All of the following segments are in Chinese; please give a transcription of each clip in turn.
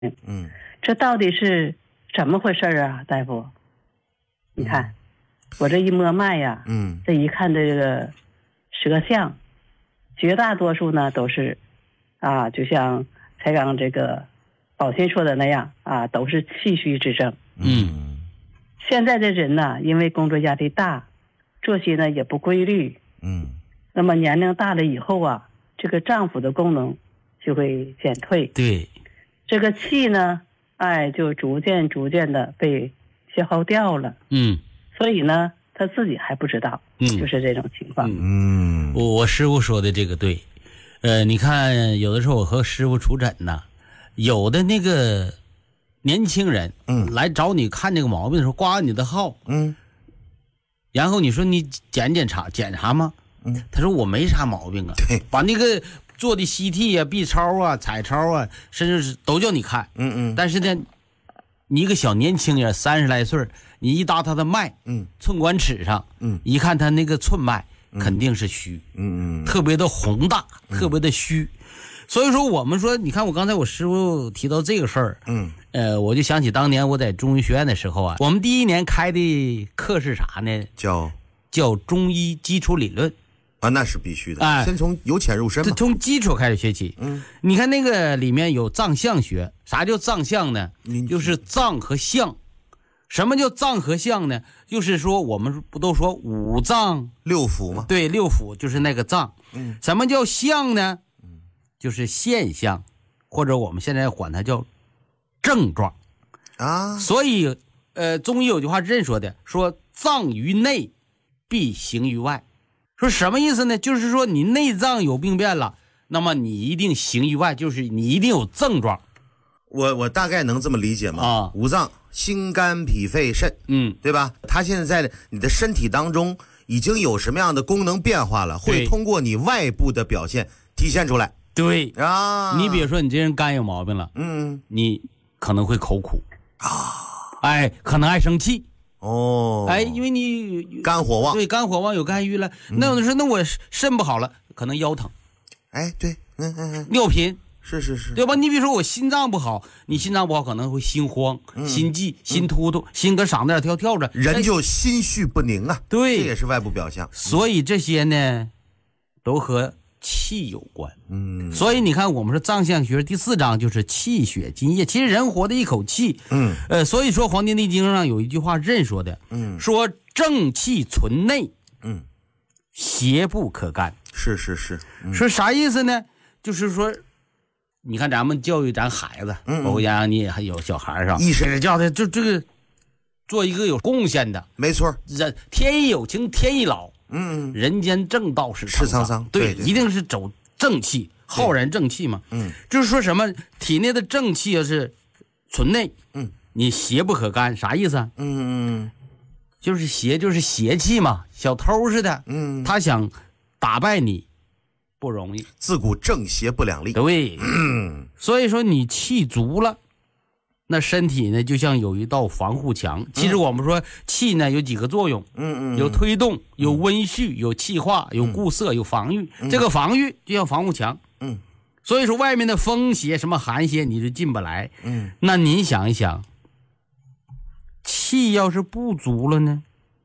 这到底是怎么回事啊，大夫？你看，我这一摸脉呀，这一看这个舌象，绝大多数呢都是就像才刚这个宝琴说的那样都是气虚之症。现在的人呢，因为工作压力大，作息呢也不规律，那么年龄大了以后这个脏腑的功能就会减退， 对， 这个气呢，就逐渐的被消耗掉了，所以呢，他自己还不知道，就是这种情况。 我师傅说的这个对，你看有的时候我和师傅出诊呢，有的那个年轻人，来找你看这个毛病的时候，挂你的号，然后你说你检查吗？他说我没啥毛病啊，把那个做的 CT 啊、B 超啊、彩超啊，甚至是都叫你看，但是呢，你一个小年轻人30来岁，你一搭他的脉，寸管尺上，一看他那个寸脉，肯定是虚，特别的宏大，特别的虚。所以说我们说，你看我刚才我师傅提到这个事儿，我就想起当年我在中医学院的时候我们第1年开的课是啥呢？叫中医基础理论。 那是必须的，先从由浅入深嘛， 从基础开始学起。你看那个里面有脏象学，啥叫脏象呢？就是脏和象。什么叫脏和象呢？就是说我们不都说五脏六腑吗？ 对，六腑就是那个脏。什么叫象呢？就是现象，或者我们现在管它叫症状所以中医有句话是这么说的，说脏于内必行于外。说什么意思呢？就是说你内脏有病变了，那么你一定行于外，就是你一定有症状。 我大概能这么理解吗？五脏心肝脾肺肾，对吧？它现在在你的身体当中已经有什么样的功能变化了，会通过你外部的表现体现出来。 对你比如说你这人肝有毛病了，你可能会口苦可能爱生气。因为你肝火旺， 对，肝火旺有肝郁了。那有的说，那我肾不好了，可能腰疼。 对， 尿频， 是， 对吧？你比如说我心脏不好，你心脏不好可能会心慌、心悸、心突突，心跟嗓子眼跳着， 人就心绪不宁啊。 对， 这也是外部表象。 所以这些呢，都和气有关。所以你看我们说脏象学第4章就是气血津液，其实人活的一口气。所以说《黄帝内经》上有一句话是这么说的，说正气存内，邪不可干。 是， 说啥意思呢？就是说你看咱们教育咱孩子，包括杨你还有小孩上， 意识教他就这个做一个有贡献的。 没错， 天意有情天意老，人间正道是沧桑。对，一定是走正气，浩然正气嘛。就是说什么体内的正气是存内，你邪不可干，啥意思啊？就是邪气嘛，小偷似的，他想打败你不容易， 自古正邪不两立。 对，所以说你气足了，那身体呢就像有一道防护墙。其实我们说气呢有几个作用，有推动，有温煦，有气化，有固涩，有防御。这个防御就像防护墙。所以说外面的风邪什么寒邪你就进不来。那您想一想，气要是不足了呢？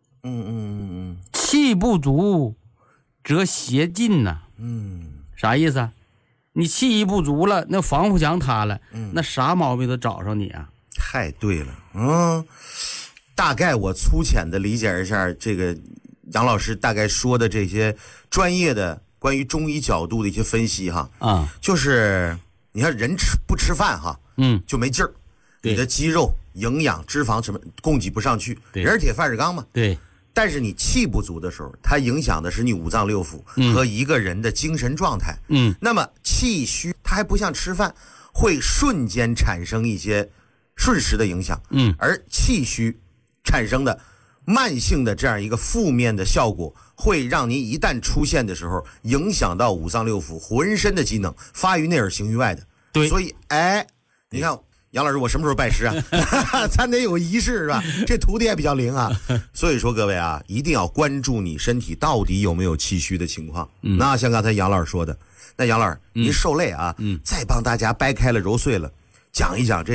气不足则邪进呐。啥意思啊？你气一不足了，那防护墙塌了，那啥毛病都找上你啊。 太对了。大概我粗浅的理解一下这个杨老师大概说的这些专业的关于中医角度的一些分析哈。就是你看人不吃饭哈，就没劲儿，你的肌肉营养脂肪什么供给不上去，人铁饭是钢嘛。 对。 但是你气不足的时候，它影响的是你五脏六腑和一个人的精神状态。那么气虚它还不像吃饭会瞬间产生一些瞬时的影响，而气虚产生的慢性的这样一个负面的效果，会让您一旦出现的时候影响到五脏六腑浑身的机能，发于内而行于外的。 对， 所以你看杨老师我什么时候拜师啊？咱得有仪式是吧？这徒弟也比较灵啊。所以说各位啊，一定要关注你身体到底有没有气虚的情况。那像刚才杨老师说的，那杨老师您受累啊，再帮大家掰开了揉碎了， 讲一讲这